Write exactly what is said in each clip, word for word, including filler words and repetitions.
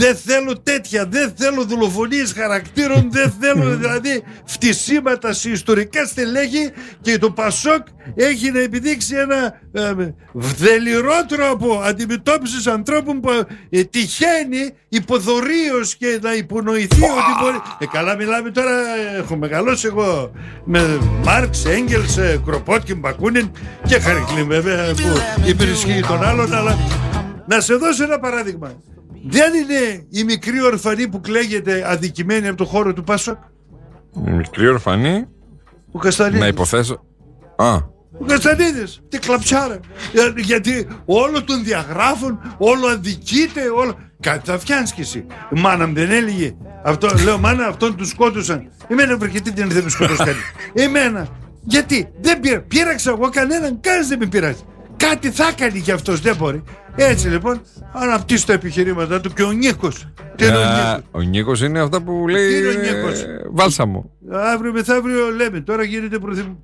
Δεν θέλω τέτοια, δεν θέλω δολοφονίες χαρακτήρων, δεν θέλω δηλαδή φτισίματα σε ιστορικά στελέχη, και το Πασόκ έχει να επιδείξει ένα ε, δελειρό τρόπο αντιμετώπισης ανθρώπων που ε, τυχαίνει υποδορίως και να υπονοηθεί ότι μπορεί. Ε, καλά, μιλάμε τώρα, έχω μεγαλώσει εγώ με Μάρξ, Έγγελς, Κροπότκιν, Μπακούνιν και Χαρικλίν βέβαια που υπερισχύει τον άλλον, αλλά να σε δώσω ένα παράδειγμα. Δεν είναι η μικρή ορφανή που κλαίγεται αδικημένη από το χώρο του Πασόκ? Η μικρή ορφανή. Ο Καστανίδης. Να υποθέσω. Α. Ο Καστανίδης. Τι κλαψάρα. Για, γιατί όλο τον διαγράφουν, όλο αδικείται, όλο. Κάτι θα φτιάνεις κι εσύ. Μάνα μου δεν έλεγε. Αυτό, λέω, μάνα, αυτόν του σκότωσαν. Εμένα βρήκε τι δεν με σκότωσε κάτι. Εμένα. Γιατί δεν πήρα. Πήραξα εγώ κανέναν, κανείς δεν με πειράζει. Κάτι θα κάνει κι αυτός, δεν μπορεί. Έτσι λοιπόν, αναπτύσσει τα επιχειρήματα του και ο Νίκος. Τι είναι ο Νίκος? Ο Νίκος είναι αυτά που λέει ε, βάλσαμο. Αύριο μεθαύριο λέμε, τώρα γίνεται πρωθυπουργός.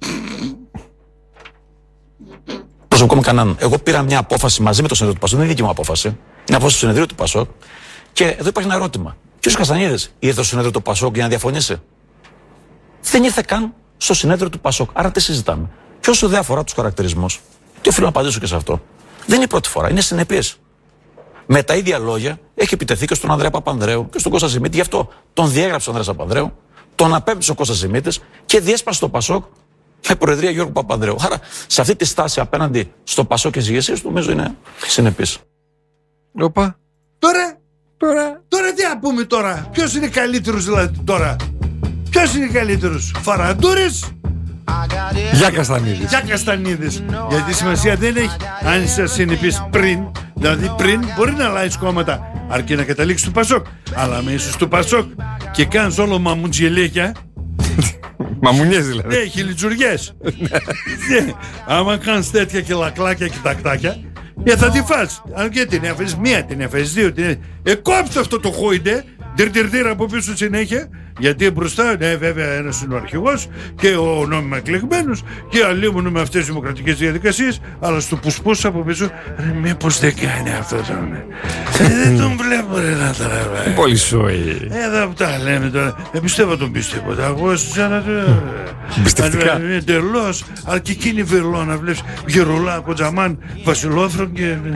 Προσωπικό μου κανέναν. Εγώ πήρα μια απόφαση μαζί με το συνέδριο του Πασόκ, δεν είναι δική μου απόφαση. Μια απόφαση του συνεδρίου του Πασόκ. Και εδώ υπάρχει ένα ερώτημα. Ποιος ο Καστανίδης ήρθε στο συνέδριο του Πασόκ για να διαφωνήσει? Δεν ήρθε καν στο συνέδριο του Πασόκ. Άρα τι συζητάμε? Και όσο δεν αφορά τους χαρακτηρισμούς, τι οφείλω να απαντήσω και σε αυτό. Δεν είναι η πρώτη φορά, είναι συνεπής. Με τα ίδια λόγια έχει επιτεθεί και στον Ανδρέα Παπανδρέου και στον Κώστα Σιμίτη. Γι' αυτό τον διέγραψε ο Ανδρέας Παπανδρέου, τον απέμπτυσε ο Κώστας Σιμίτης και διέσπασε το Πασόκ με προεδρία Γιώργου Παπανδρέου. Άρα σε αυτή τη στάση απέναντι στο Πασόκ και στις ηγεσίες του, νομίζω είναι συνεπής. Οπα. Τώρα, τώρα, τώρα τι να πούμε τώρα? Ποιος είναι καλύτερος δηλαδή τώρα? Ποιος είναι καλύτερος? Φαραντούρης? Για Καστανίδης. Για Καστανίδης. Γιατί σημασία δεν έχει αν είσαι συνεπής πριν. Δηλαδή πριν μπορεί να αλλάζει κόμματα, αρκεί να καταλήξει του Πασόκ. Αλλά με είσαι του Πασόκ και κάνεις όλο μαμουτζιελίκια. Μαμουνιές δηλαδή. Ναι, χιλιτζουριές. Άμα κάνεις τέτοια και λακλάκια και τακτάκια, ε, θα τη φας. Αν και την έφερες μία, την έφερες δύο, την... Ε, κόψτε αυτό το χόιντε. Τερ-τερ-τερ από πίσω συνέχεια. Γιατί μπροστά, ναι, βέβαια, ένας είναι ο αρχηγός και ο νόμιμα εκλεγμένος και αλλήμουν με αυτές τις δημοκρατικές διαδικασίες. Αλλά στο πουσπούς από πίσω, ρε, μήπως δεν κάνει αυτό τώρα? ε, δεν τον βλέπω, ρε, να τραβάει. Πολύ σόι. Εδώ που τα λέμε τώρα. Δεν πιστεύω τον πιστεύω. Εγώ σαν Πιστευτικά. Είναι τελώς. Αλλά και εκείνη βερλό να βλέπεις Γερολά, Κοτζαμάν, Βασιλόφρον και. Ε,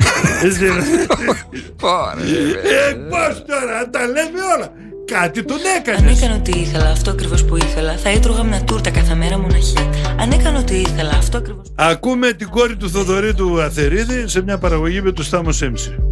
πώς τώρα, τα λέμε όλα. Κάτι τον έκανες. Αν έκανα ό,τι ήθελα, αυτό ακριβώς που ήθελα, θα έτρωγα μια τούρτα κάθε μέρα μοναχή. Αν έκανα ό,τι ήθελα, αυτό ακριβώς. Ακούμε την κόρη του Θοδωρή του Αθερίδη σε μια παραγωγή με το Στάμο Σέμψη.